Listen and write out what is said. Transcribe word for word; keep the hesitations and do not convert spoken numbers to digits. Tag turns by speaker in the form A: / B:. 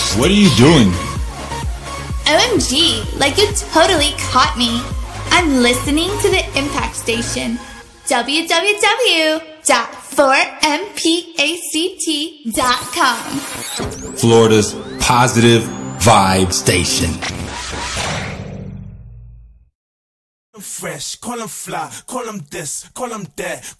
A: What are you doing?
B: O M G, like you totally caught me. I'm listening to the Impact Station. w w w dot four m pact dot com.
A: Florida's positive vibe station.
C: Fresh, call him fly, call him this, call him that.